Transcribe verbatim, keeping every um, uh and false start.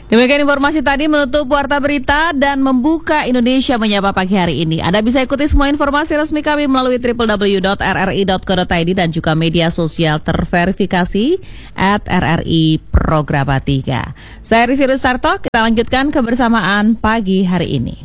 Demikian informasi tadi menutup Warta Berita dan membuka Indonesia Menyapa pagi hari ini. Anda bisa ikuti semua informasi resmi kami melalui w w w dot r r i dot co dot i d dan juga media sosial terverifikasi at r r i programa tiga. Saya Rizky Rustarto, kita lanjutkan kebersamaan pagi hari ini.